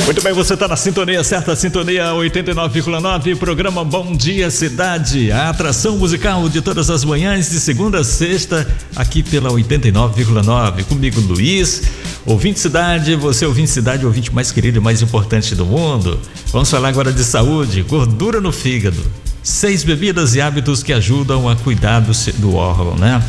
Muito bem, você está na sintonia certa, sintonia 89,9, programa Bom Dia Cidade, a atração musical de todas as manhãs, de segunda a sexta, aqui pela 89,9, comigo Luiz, ouvinte cidade, você ouvinte cidade, o ouvinte mais querido e mais importante do mundo. Vamos falar agora de saúde, gordura no fígado, 6 bebidas e hábitos que ajudam a cuidar do órgão, né?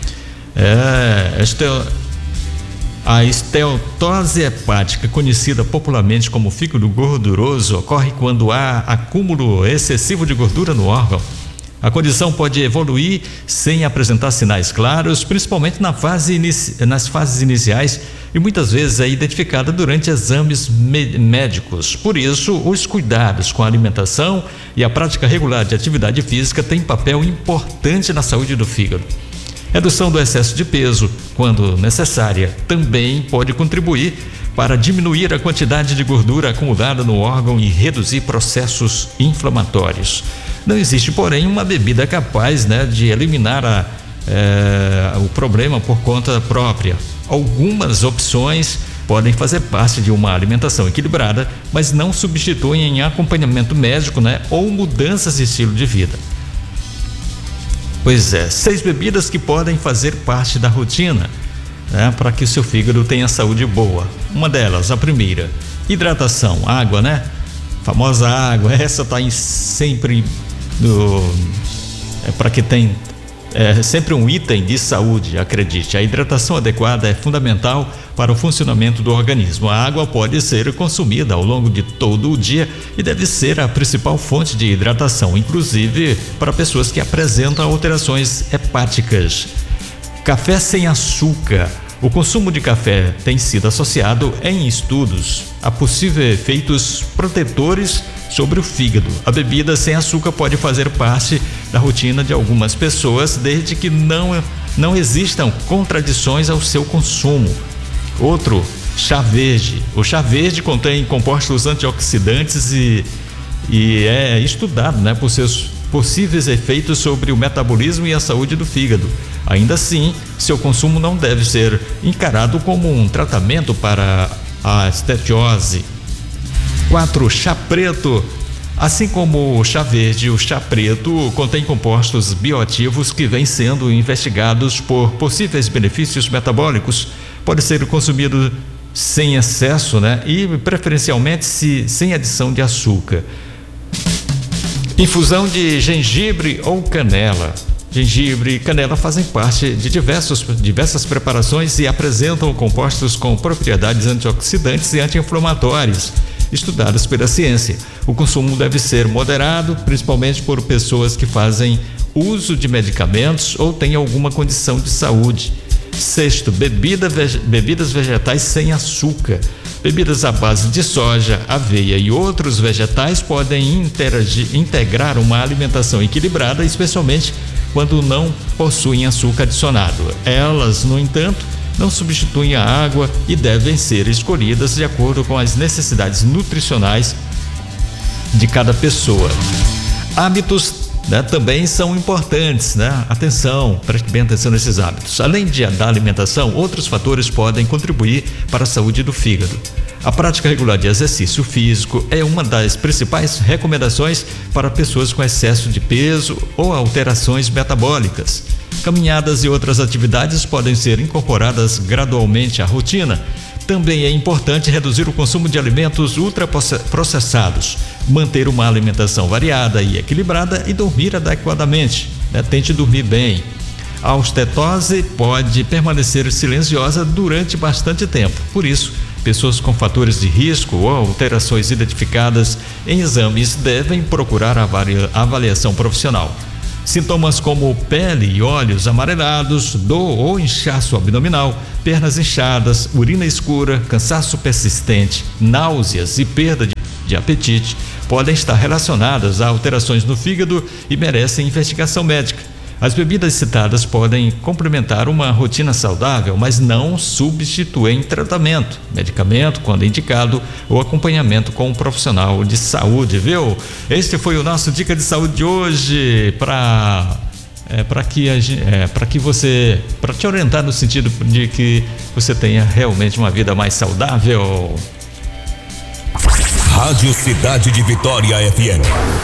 A esteatose hepática, conhecida popularmente como fígado gorduroso, ocorre quando há acúmulo excessivo de gordura no órgão. A condição pode evoluir sem apresentar sinais claros, principalmente nas fases iniciais, e muitas vezes é identificada durante exames médicos. Por isso, os cuidados com a alimentação e a prática regular de atividade física têm papel importante na saúde do fígado. Redução do excesso de peso, quando necessária, também pode contribuir para diminuir a quantidade de gordura acumulada no órgão e reduzir processos inflamatórios. Não existe, porém, uma bebida capaz, de eliminar o problema por conta própria. Algumas opções podem fazer parte de uma alimentação equilibrada, mas não substituem acompanhamento médico, ou mudanças de estilo de vida. Pois é, 6 bebidas que podem fazer parte da rotina, para que o seu fígado tenha saúde boa. Uma delas, a primeira, hidratação, água, famosa água, essa está sempre para que tem sempre um item de saúde, acredite. A hidratação adequada é fundamental para o funcionamento do organismo. A água pode ser consumida ao longo de todo o dia e deve ser a principal fonte de hidratação, inclusive para pessoas que apresentam alterações hepáticas. Café sem açúcar. O consumo de café tem sido associado em estudos a possíveis efeitos protetores sobre o fígado. A bebida sem açúcar pode fazer parte da rotina de algumas pessoas, desde que não existam contradições ao seu consumo. Outro, chá verde. O chá verde contém compostos antioxidantes e é estudado, por seus possíveis efeitos sobre o metabolismo e a saúde do fígado. Ainda assim, seu consumo não deve ser encarado como um tratamento para a esteatose. 4. Chá preto. Assim como o chá verde, o chá preto contém compostos bioativos que vêm sendo investigados por possíveis benefícios metabólicos. Pode ser consumido sem excesso, e preferencialmente sem adição de açúcar. Infusão de gengibre ou canela. Gengibre e canela fazem parte de diversas preparações e apresentam compostos com propriedades antioxidantes e anti-inflamatórias, estudados pela ciência. O consumo deve ser moderado, principalmente por pessoas que fazem uso de medicamentos ou têm alguma condição de saúde. 6. Bebidas vegetais sem açúcar. Bebidas à base de soja, aveia e outros vegetais podem integrar uma alimentação equilibrada, especialmente quando não possuem açúcar adicionado. Elas, no entanto, não substituem a água e devem ser escolhidas de acordo com as necessidades nutricionais de cada pessoa. Hábitos também são importantes, Atenção, preste bem atenção nesses hábitos. Além da alimentação, outros fatores podem contribuir para a saúde do fígado. A prática regular de exercício físico é uma das principais recomendações para pessoas com excesso de peso ou alterações metabólicas. Caminhadas e outras atividades podem ser incorporadas gradualmente à rotina. Também é importante reduzir o consumo de alimentos ultraprocessados, manter uma alimentação variada e equilibrada e dormir adequadamente. Tente dormir bem. A esteatose pode permanecer silenciosa durante bastante tempo. Por isso, pessoas com fatores de risco ou alterações identificadas em exames devem procurar avaliação profissional. Sintomas como pele e olhos amarelados, dor ou inchaço abdominal, pernas inchadas, urina escura, cansaço persistente, náuseas e perda de apetite podem estar relacionadas a alterações no fígado e merecem investigação médica. As bebidas citadas podem complementar uma rotina saudável, mas não substituem tratamento, medicamento, quando indicado, ou acompanhamento com um profissional de saúde, viu? Este foi o nosso Dica de Saúde de hoje, para te orientar no sentido de que você tenha realmente uma vida mais saudável. Rádio Cidade de Vitória FM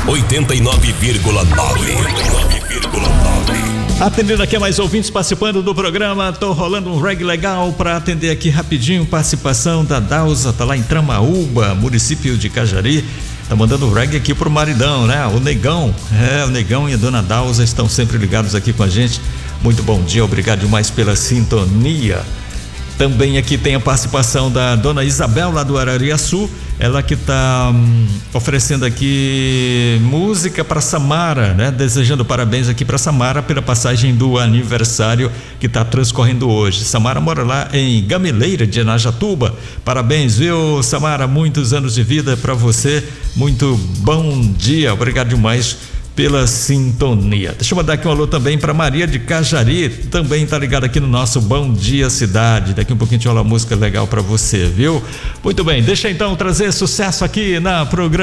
89,9. Atendendo aqui a mais ouvintes participando do programa, tô rolando um reggae legal para atender aqui rapidinho, participação da Dalza, tá lá em Tramaúba, município de Cajari, tá mandando reggae aqui pro maridão, né? O Negão e a dona Dalza estão sempre ligados aqui com a gente. Muito bom dia, obrigado demais pela sintonia. Também aqui tem a participação da dona Isabel lá do Arariaçu, ela que está oferecendo aqui música para Samara, né? Desejando parabéns aqui para Samara pela passagem do aniversário que está transcorrendo hoje. Samara mora lá em Gameleira de Najatuba. Parabéns, viu, Samara? Muitos anos de vida para você. Muito bom dia, obrigado demais pela sintonia. Deixa eu mandar aqui um alô também para Maria de Cajari, também tá ligado aqui no nosso Bom Dia Cidade. Daqui um pouquinho rola uma música legal para você, viu? Muito bem, deixa então trazer sucesso aqui na programação.